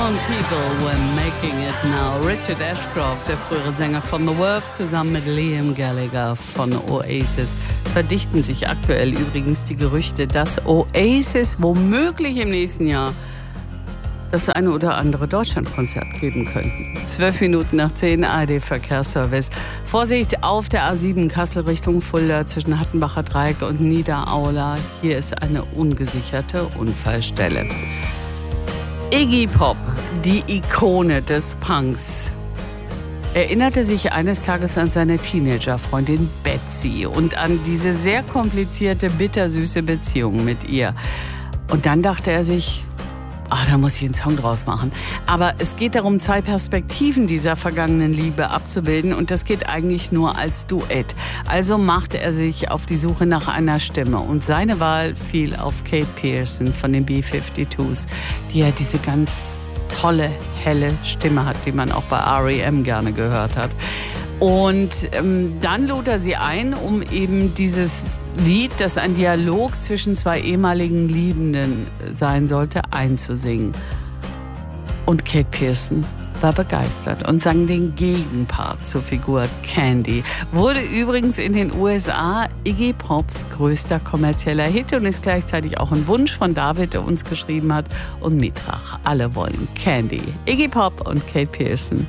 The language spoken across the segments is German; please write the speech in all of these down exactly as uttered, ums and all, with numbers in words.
Young people were making it now. Richard Ashcroft, der frühere Sänger von The Verve, zusammen mit Liam Gallagher von Oasis, verdichten sich aktuell übrigens die Gerüchte, dass Oasis womöglich im nächsten Jahr das eine oder andere Deutschlandkonzert geben könnten. Zwölf Minuten nach zehn, A R D-Verkehrsservice. Vorsicht auf der A sieben Kassel Richtung Fulda zwischen Hattenbacher Dreieck und Niederaula. Hier ist eine ungesicherte Unfallstelle. Iggy Pop, die Ikone des Punks, erinnerte sich eines Tages an seine Teenagerfreundin Betsy und an diese sehr komplizierte, bittersüße Beziehung mit ihr. Und dann dachte er sich, ah, da muss ich einen Song draus machen. Aber es geht darum, zwei Perspektiven dieser vergangenen Liebe abzubilden und das geht eigentlich nur als Duett. Also machte er sich auf die Suche nach einer Stimme und seine Wahl fiel auf Kate Pearson von den B fünfundfünfzigers, die ja diese ganz tolle, helle Stimme hat, die man auch bei R E M gerne gehört hat. Und ähm, dann lud er sie ein, um eben dieses Lied, das ein Dialog zwischen zwei ehemaligen Liebenden sein sollte, einzusingen. Und Kate Pearson war begeistert und sang den Gegenpart zur Figur Candy. Wurde übrigens in den U S A Iggy Pops größter kommerzieller Hit und ist gleichzeitig auch ein Wunsch von David, der uns geschrieben hat. Und Mitrach, alle wollen Candy. Iggy Pop und Kate Pearson.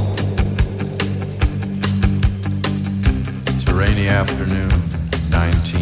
Rainy afternoon, nineteen